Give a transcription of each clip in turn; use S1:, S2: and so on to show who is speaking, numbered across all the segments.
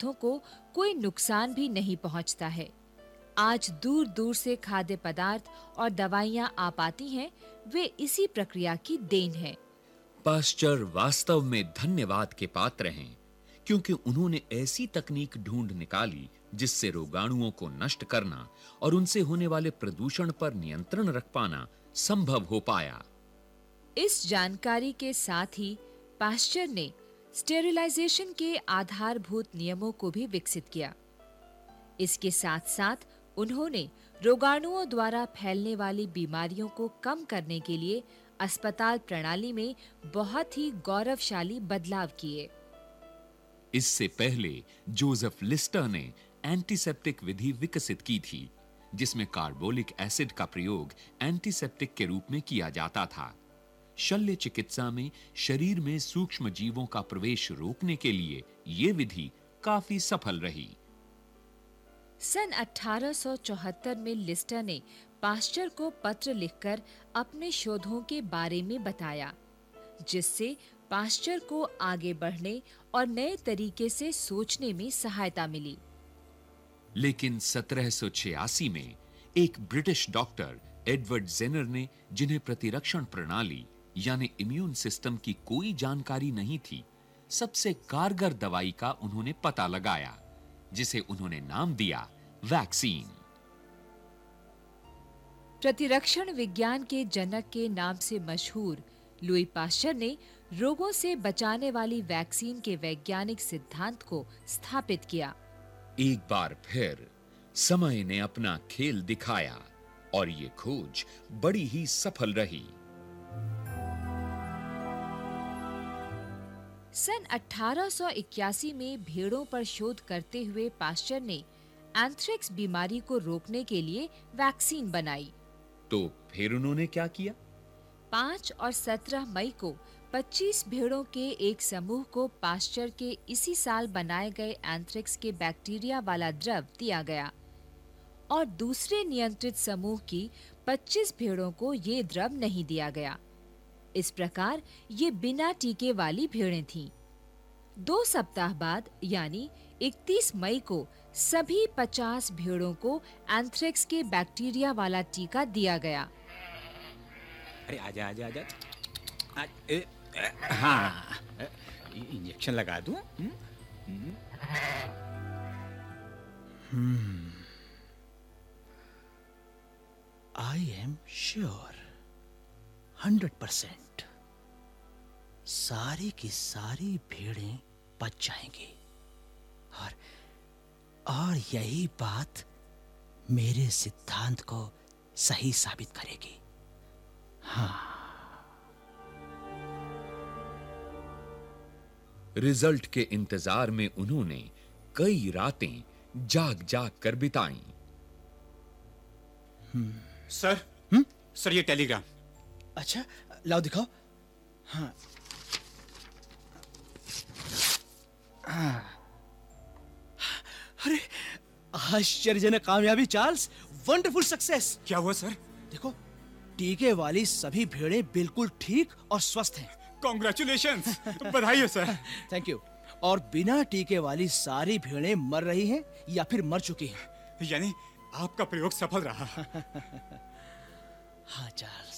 S1: पदार्थों को कोई नुकसान भी नहीं पहुंचता है। आज दूर-दूर से खाद्य पदार्थ और दवाइयां आ पाती हैं, वे इसी प्रक्रिया की देन है।
S2: पाश्चर वास्तव में धन्यवाद के पात्र हैं, क्योंकि उन्होंने ऐसी तकनीक ढूंढ निकाली जिससे रोगाणुओं को नष्ट करना और उनसे होने वाले प्रदूषण पर नियंत्रण रख पाना संभव हो पाया।
S1: इस जानकारी के साथ ही पाश्चर ने स्टेरिलाइजेशन के आधारभूत नियमों को भी विकसित किया। इसके साथ-साथ उन्होंने रोगाणुओं द्वारा फैलने वाली बीमारियों को कम करने के लिए अस्पताल प्रणाली में बहुत ही गौरवशाली बदलाव किए।
S2: इससे पहले जोसेफ लिस्टर ने एंटीसेप्टिक विधि विकसित की थी, जिसमें कार्बोलिक एसिड का प्रयोग एंटीसेप्टिक के रूप में किया जाता था। शल्य चिकित्सा में शरीर में सूक्ष्म जीवों का प्रवेश रोकने के लिए यह विधि काफी सफल रही।
S1: सन 1874 में लिस्टर ने पाश्चर को पत्र लिखकर अपने शोधों के बारे में बताया, जिससे पाश्चर को आगे बढ़ने और नए तरीके से सोचने में सहायता मिली।
S2: लेकिन 1786 में एक ब्रिटिश डॉक्टर एडवर्ड जेनर ने, जिन्हें प्रतिरक्षण प्रणाली यानी इम्यून सिस्टम की कोई जानकारी नहीं थी, सबसे कारगर दवाई का उन्होंने पता लगाया, जिसे उन्होंने नाम दिया वैक्सीन।
S1: प्रतिरक्षण विज्ञान के जनक के नाम से मशहूर लुई पाश्चर ने रोगों से बचाने वाली वैक्सीन के वैज्ञानिक सिद्धांत को स्थापित किया।
S2: एक बार फिर समय ने अपना खेल दिखाया और ये खोज बड़ी ही सफल रही।
S1: सन 1881 में भेड़ों पर शोध करते हुए पाश्चर ने एंथ्रेक्स बीमारी को रोकने के लिए वैक्सीन बनाई।
S2: तो फिर उन्होंने क्या किया?
S1: 5 और 17 मई को 25 भेड़ों के एक समूह को पाश्चर के इसी साल बनाए गए एंथ्रेक्स के बैक्टीरिया वाला द्रव दिया गया और दूसरे नियंत्रित समूह की 25 भेड़ों को ये द्रव नहीं दिया गया। इस प्रकार ये बिना टीके वाली भेड़ें थीं। 2 सप्ताह बाद यानी 31 मई को सभी 50 भेड़ों को एंथ्रेक्स के बैक्टीरिया वाला टीका दिया गया।
S3: अरे आजा आजा आजा। हाँ, इंजेक्शन लगा दूं?
S4: आई एम श्योर 100% सारी की सारी भेड़ें बच जाएंगी और यही बात मेरे सिद्धांत को सही साबित करेगी। हाँ।
S2: रिजल्ट के इंतजार में उन्होंने कई रातें जाग-जाग कर बिताईं।
S3: सर ये टेलीग्राम।
S4: अच्छा, लाओ दिखाओ। हाँ। अरे आश्चर्यजनक कामयाबी चार्ल्स, वंडरफुल सक्सेस।
S3: क्या हुआ सर?
S4: देखो, टीके वाली सभी भेड़ें बिल्कुल ठीक और स्वस्थ हैं।
S3: कांग्रेचुलेशंस, बधाई हो सर।
S4: Thank you. और बिना टीके वाली सारी भेड़ें मर रही हैं या फिर मर चुकी हैं।
S3: यानी आपका प्रयोग सफल रहा।
S4: हाँ चार्ल्स।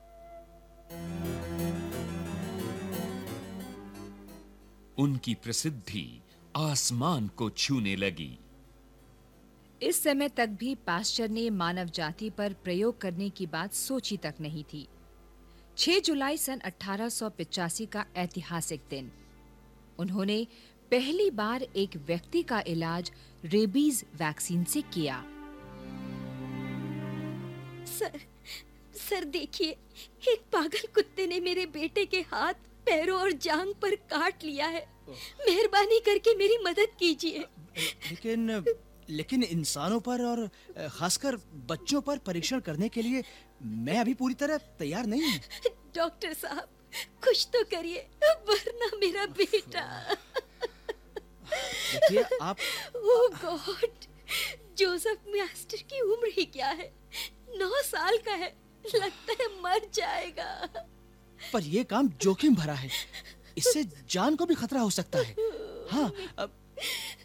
S2: उनकी प्रसिद्धि आसमान को छूने लगी।
S1: इस समय तक भी पाश्चर ने मानव जाति पर प्रयोग करने की बात सोची तक नहीं थी। 6 जुलाई सन 1885 का ऐतिहासिक दिन, उन्होंने पहली बार एक व्यक्ति का इलाज वैक्सीन से किया।
S5: सर देखिए, एक पागल कुत्ते ने मेरे बेटे के हाथ, पैरों और जांघ पर काट लिया है। मेहरबानी करके मेरी मदद कीजिए।
S4: लेकिन इंसानों पर और खासकर बच्चों पर परीक्षण करने के लिए मैं अभी पूरी तरह तैयार नहीं हूँ।
S5: डॉक्टर साहब, कुछ तो करिए, वरना मेरा बेटा।
S4: देखिए आप।
S5: ओह गॉड, जोसेफ मास्टर की उम्र ही क्या है? 9 साल का है, लगता है मर जाएगा।
S4: पर यह काम जोखिम भरा है, इससे जान को भी खतरा हो सकता है। हाँ,